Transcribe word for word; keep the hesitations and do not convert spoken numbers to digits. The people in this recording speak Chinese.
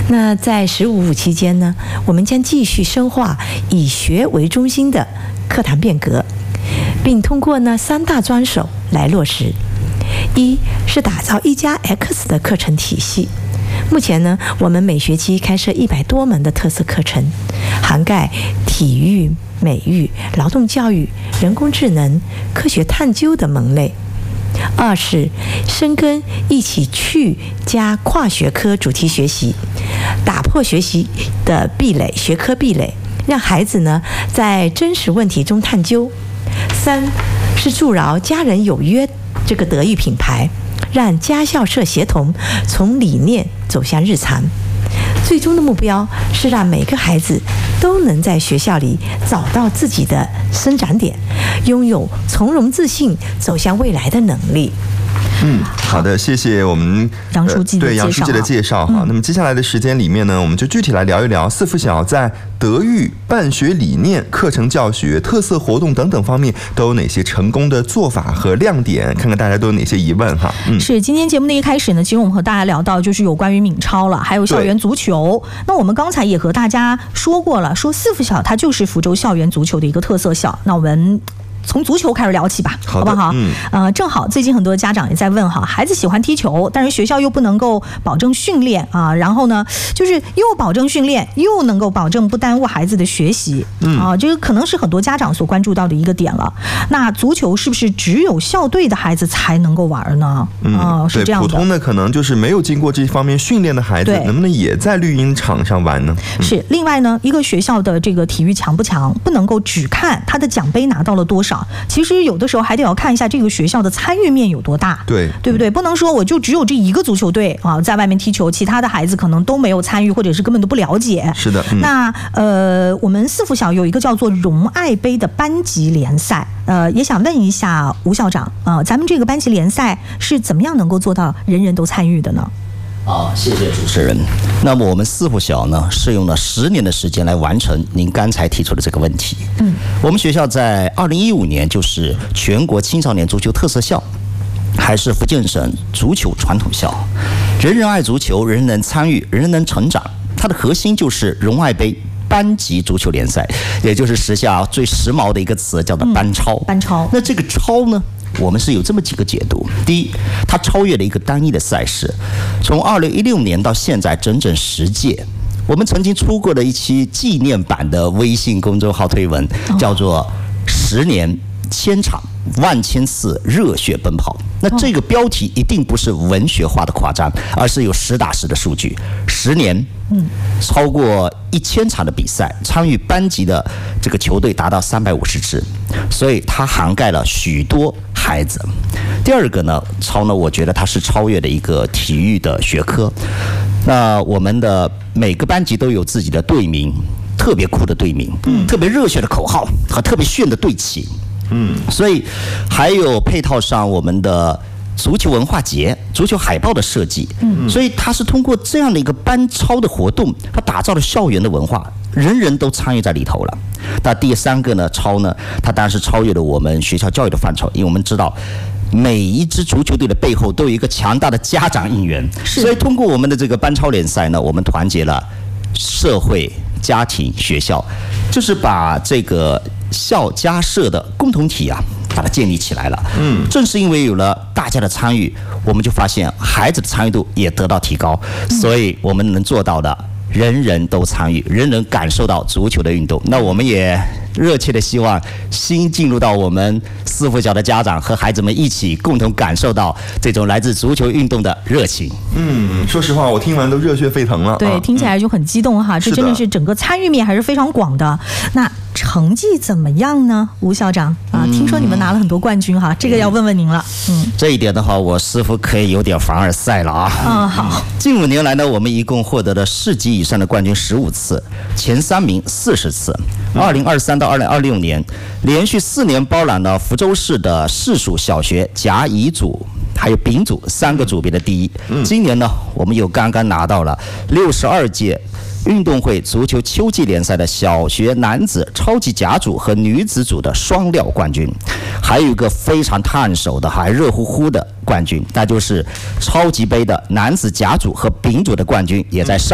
那在十五五期间呢，我们将继续深化以学为中心的课堂变革，并通过呢三大专手来落实。一是打造一加 X 的课程体系。目前呢，我们每学期开设一百多门的特色课程，涵盖体育、美育、劳动教育、人工智能、科学探究等门类。二是深耕一起去加跨学科主题学习，打破学习的壁垒、学科壁垒，让孩子呢在真实问题中探究。三是筑牢家人有约这个德育品牌，让家校社协同从理念走向日常。最终的目标是让每个孩子都能在学校里找到自己的生长点，拥有从容自信走向未来的能力。 嗯，好的，谢谢我们杨书记的介绍、呃、 对杨书记的介绍哈、嗯。那么接下来的时间里面呢，我们就具体来聊一聊四附小在德育、办学理念、课程教学、特色活动等等方面都有哪些成功的做法和亮点？看看大家都有哪些疑问哈。 嗯，是今天节目的一开始呢，其实我们和大家聊到就是有关于闽超了，还有校园足球。那我们刚才也和大家说过了，说四附小它就是福州校园足球的一个特色校。那我们从足球开始聊起吧，好不好？嗯，呃，正好最近很多家长也在问哈，孩子喜欢踢球，但是学校又不能够保证训练啊，然后呢，就是又保证训练，又能够保证不耽误孩子的学习，嗯啊，这个可能是很多家长所关注到的一个点了。那足球是不是只有校队的孩子才能够玩呢？嗯，啊、是这样的。 普通的可能就是没有经过这方面训练的孩子，能不能也在绿茵场上玩呢？ 嗯、是。另外呢，一个学校的这个体育强不强，不能够只看他的奖杯拿到了多少。其实有的时候还得要看一下这个学校的参与面有多大， 对对不对？不能说我就只有这一个足球队啊，在外面踢球，其他的孩子可能都没有参与，或者是根本都不了解。 是的，嗯、 那呃，我们四附小有一个叫做荣爱杯的班级联赛，呃，也想问一下吴校长啊、呃，咱们这个班级联赛是怎么样能够做到人人都参与的呢？ 好，谢谢主持人。那么我们四附小呢，是用了十年的时间来完成您刚才提出的这个问题。嗯，我们学校在二零一五年就是全国青少年足球特色校，还是福建省足球传统校。人人爱足球，人人参与，人人能成长。它的核心就是荣爱杯班级足球联赛，也就是时下最时髦的一个词，叫做班超。 嗯、班超。 那这个超呢？我们是有这么几个解读。第一，它超越了一个单一的赛事，从二零一六年到现在整整十届。我们曾经出过的一期纪念版的微信公众号推文，叫做“十年千场万千次热血奔跑”。那这个标题一定不是文学化的夸张，而是有实打实的数据。十年，嗯，超过一千场的比赛，参与班级的这个球队达到三百五十支，所以它涵盖了许多孩子。第二个呢，超呢，我觉得它是超越的一个体育的学科。那我们的每个班级都有自己的队名，特别酷的队名，嗯，特别热血的口号和特别炫的队旗。嗯，所以还有配套上我们的足球文化节、足球海报的设计，嗯，所以它是通过这样的一个班超的活动，它打造了校园的文化，人人都参与在里头了。那第三个呢，超呢，它当然是超越了我们学校教育的范畴，因为我们知道每一支足球队的背后都有一个强大的家长应援，所以通过我们的这个班超联赛呢，我们团结了社会、家庭、学校，就是把这个校家社的共同体啊，把它建立起来了。嗯，正是因为有了大家的参与，我们就发现孩子的参与度也得到提高，所以我们能做到的，人人都参与，人人感受到足球的运动。那我们也热切的希望新进入到我们四附小的家长和孩子们一起共同感受到这种来自足球运动的热情。 嗯，说实话，我听完都热血沸腾了。 对，啊、听起来就很激动哈，这真的是整个参与面还是非常广的。那成绩怎么样呢，吴校长啊？听说你们拿了很多冠军哈，这个要问问您了。嗯， 这一点的话，我似乎可以有点凡尔赛了啊。 嗯，好。 近五年来呢，我们一共获得了市级以上的冠军十五次，前三名四十次。二零二三到二零二六年，连续四年包揽了福州市的市属小学甲、乙组还有丙组三个组别的第一。今年呢，我们又刚刚拿到了六十二届运动会足球秋季联赛的小学男子超级甲组和女子组的双料冠军，还有一个非常烫手的还热乎乎的冠军，那就是超级杯的男子甲组和丙组的冠军，也在上